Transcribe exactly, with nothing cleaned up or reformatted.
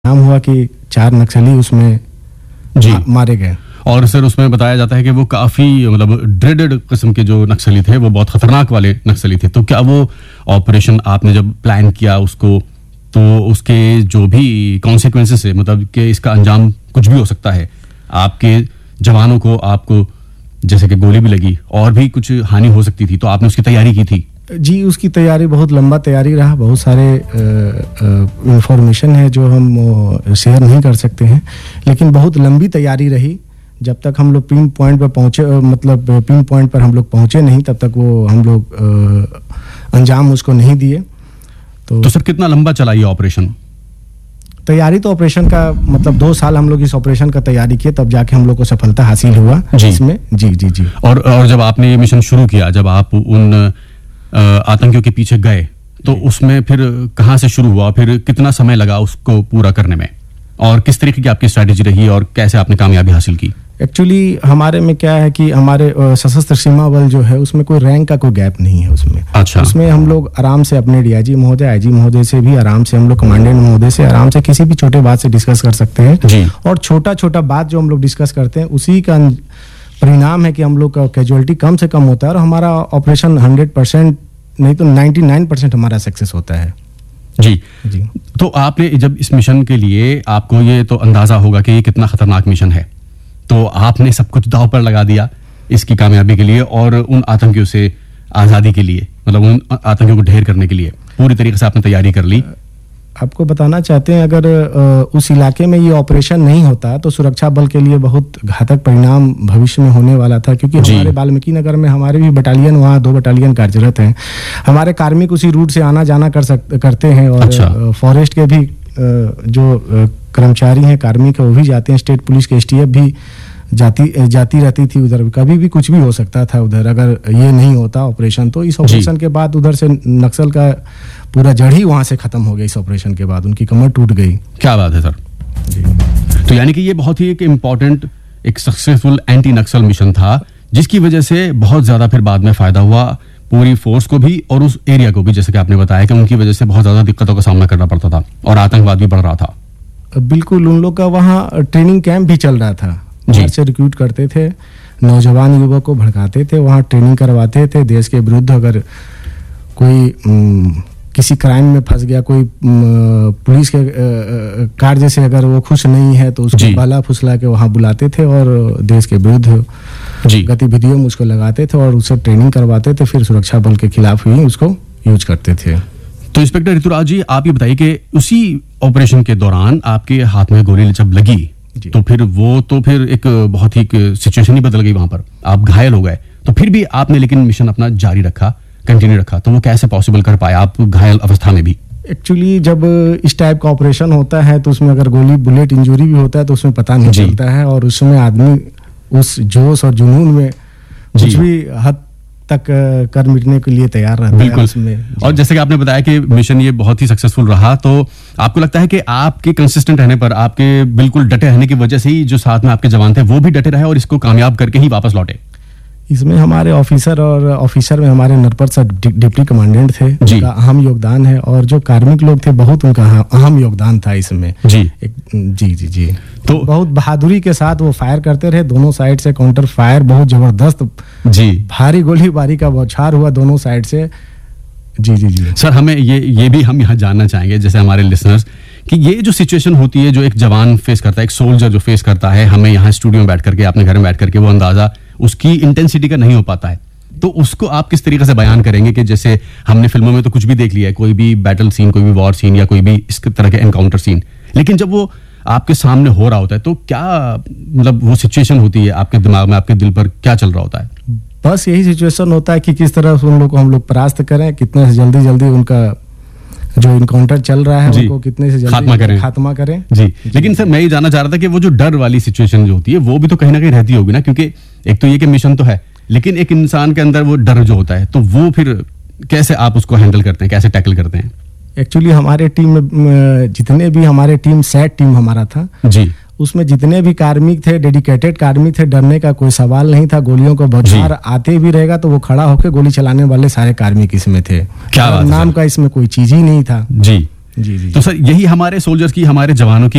नाम हुआ कि चार नक्सली उसमें जी मा, मारे गए। और सर उसमें बताया जाता है कि वो काफी मतलब ड्रेडेड किस्म के जो नक्सली थे, वो बहुत खतरनाक वाले नक्सली थे। तो क्या वो ऑपरेशन आपने जब प्लान किया उसको, तो उसके जो भी कॉन्सिक्वेंसेस है, मतलब कि इसका अंजाम कुछ भी हो सकता है, आपके जवानों को, आपको जैसे कि गोली भी लगी और भी कुछ हानि हो सकती थी, तो आपने उसकी तैयारी की थी? जी, उसकी तैयारी बहुत लंबा तैयारी रहा। बहुत सारे इंफॉर्मेशन है जो हम शेयर नहीं कर सकते हैं, लेकिन बहुत लंबी तैयारी रही। जब तक हम लोग पिन पॉइंट पर पहुंचे, मतलब पिन पॉइंट पर हम लोग पहुंचे नहीं, तब तक वो हम लोग अंजाम उसको नहीं दिए। तो, तो सर कितना लंबा चला ये ऑपरेशन? तैयारी तो ऑपरेशन का मतलब दो साल हम लोग इस ऑपरेशन का तैयारी किए, तब जाके हम लोग को सफलता हासिल हुआ जी। इसमें। जी जी जी। और और जब आपने ये मिशन शुरू किया, जब आप उन आतंकियों के पीछे गए, तो उसमें फिर कहाँ से शुरू हुआ, फिर कितना समय लगा उसको पूरा करने में, और किस तरीके की आपकी स्ट्रैटेजी रही और कैसे आपने कामयाबी हासिल की? एक्चुअली हमारे में क्या है कि हमारे सशस्त्र सीमा बल जो है उसमें कोई रैंक का कोई गैप नहीं है उसमें। अच्छा। उसमें हम लोग आराम से अपने डीआईजी महोदय, आईजी महोदय से भी आराम से, हम लोग कमांडेंट महोदय से आराम से किसी भी छोटे बात से डिस्कस कर सकते हैं जी। और छोटा छोटा बात जो हम लोग डिस्कस करते हैं उसी का परिणाम है कि हम लोग का कैजुअलिटी कम से कम होता है और हमारा ऑपरेशन हंड्रेड परसेंट नहीं तो नाइन्टी नाइन परसेंट हमारा सक्सेस होता है। जी जी। तो आपने जब इस मिशन के लिए, आपको ये तो अंदाजा होगा कि ये कितना खतरनाक मिशन है, तो आपने सब कुछ दांव पर लगा दिया इसकी कामयाबी के लिए और उन आतंकियों से आज़ादी के लिए, मतलब उन आतंकियों को ढेर करने के लिए पूरी तरीके से आपने तैयारी कर ली। आपको बताना चाहते हैं, अगर उस इलाके में ये ऑपरेशन नहीं होता तो सुरक्षा बल के लिए बहुत घातक परिणाम भविष्य में होने वाला था, क्योंकि हमारे वाल्मीकि नगर में हमारे भी बटालियन, वहाँ दो बटालियन कार्यरत हैं। हमारे कार्मिक उसी रूट से आना जाना कर सक करते हैं और अच्छा। फॉरेस्ट के भी जो कर्मचारी हैं, कार्मिक है, वो भी जाते हैं। स्टेट पुलिस के एसटीएफ भी जाती जाती रहती थी उधर। कभी भी कुछ भी हो सकता था उधर, अगर ये नहीं होता ऑपरेशन। तो इस ऑपरेशन के बाद उधर से नक्सल का पूरा जड़ ही वहां से खत्म हो गया। इस ऑपरेशन के बाद उनकी कमर टूट गई। क्या बात है सर जी। तो यानी कि ये बहुत ही एक इम्पोर्टेंट, एक सक्सेसफुल एंटी नक्सल मिशन था, जिसकी वजह से बहुत ज्यादा फिर बाद में फायदा हुआ पूरी फोर्स को भी और उस एरिया को भी। जैसे कि आपने बताया कि उनकी वजह से बहुत ज्यादा दिक्कतों का सामना करना पड़ता था और आतंकवाद भी बढ़ रहा था। बिल्कुल, उन लोग का वहाँ ट्रेनिंग कैंप भी चल रहा था। बाहर से रिक्रूट करते थे, नौजवान युवक को भड़काते थे, वहाँ ट्रेनिंग करवाते थे। देश के विरुद्ध अगर कोई म, किसी क्राइम में फंस गया, कोई म, पुलिस के कार्य से अगर वो खुश नहीं है तो उसको बाला फुसला के वहाँ बुलाते थे और देश के विरुद्ध गतिविधियों में उसको लगाते थे और उससे ट्रेनिंग करवाते थे। फिर सुरक्षा बल के खिलाफ ही उसको यूज करते थे। तो इंस्पेक्टर ऋतुराज जी, आप ये बताइए कि उसी ऑपरेशन के दौरान आपके हाथ में गोली जब लगी, तो फिर वो तो फिर एक बहुत ही सिचुएशन ही बदल गई, वहां पर आप घायल हो गए। तो फिर भी आपने लेकिन मिशन अपना जारी रखा, कंटिन्यू रखा, तो वो कैसे पॉसिबल कर पाए आप घायल अवस्था में भी? एक्चुअली जब इस टाइप का ऑपरेशन होता है तो उसमें अगर गोली बुलेट इंजरी भी होता है तो उसमें पता नहीं चलता है, और उसमें आदमी उस जोश और जुनून में कुछ भी हद तक कर मिटने के लिए तैयार रहता है। बिल्कुल उसमें। और जैसे कि आपने बताया कि मिशन ये बहुत ही सक्सेसफुल रहा, तो आपको लगता है कि आपके कंसिस्टेंट रहने पर, आपके बिल्कुल डटे रहने की वजह से ही जो साथ में आपके जवान थे वो भी डटे रहे और इसको कामयाब करके ही वापस लौटे? इसमें हमारे ऑफिसर और ऑफिसर में हमारे नरपत सर डिप्टी कमांडेंट थे, उनका अहम योगदान है, और जो कार्मिक लोग थे बहुत उनका अहम योगदान था इसमें। जी एक, जी जी जी। तो बहुत बहादुरी के साथ वो फायर करते रहे, दोनों साइड से काउंटर फायर, बहुत जबरदस्त जी भारी गोलीबारी का बौछार हुआ दोनों साइड से। जी जी जी सर, हमें ये ये भी हम यहाँ जानना चाहेंगे, जैसे हमारे लिसनर्स, कि ये जो सिचुएशन होती है जो एक जवान फेस करता है, एक सोल्जर जो फेस करता है, हमें यहाँ स्टूडियो में बैठ करके, अपने घर में बैठ करके वो अंदाजा उसकी इंटेंसिटी का नहीं हो पाता है, तो उसको आप किस तरीके से बयान करेंगे? कि जैसे हमने फिल्मों में तो कुछ भी देख लिया है, कोई भी बैटल सीन, कोई भी वॉर सीन या कोई भी इस तरह के एनकाउंटर सीन, लेकिन जब वो आपके सामने हो रहा होता है तो क्या मतलब वो सिचुएशन होती है आपके दिमाग में, आपके दिल पर क्या चल रहा होता है? बस यही सिचुएशन होता है कि किस तरह से उन लोग को हम लोग परास्त करें, कितने से जल्दी जल्दी उनका जो इनकाउंटर चल रहा है उनको कितने से जल्दी खात्मा करें खात्मा करें जी। लेकिन सर मैं ये जानना चाह रहा था कि वो जो डर वाली सिचुएशन जो होती है वो भी तो कहीं ना कहीं रहती होगी ना, क्योंकि एक तो ये कि मिशन तो है, लेकिन एक इंसान के अंदर वो डर जो होता है, तो वो फिर कैसे आप उसको हैंडल करते हैं, कैसे टैकल करते हैं? एक्चुअली हमारे टीम में जितने भी हमारे टीम सेट टीम हमारा था जी, उसमें जितने भी कार्मिक थे, डेडिकेटेड कार्मिक थे, डरने का कोई सवाल नहीं था। गोलियों को बौछार आते भी रहेगा तो वो खड़ा होकर गोली चलाने वाले सारे कार्मिक इसमें थे। क्या बात है, नाम का इसमें कोई चीज ही नहीं था। जी जी जी। तो सर यही हमारे सोल्जर्स की, हमारे जवानों की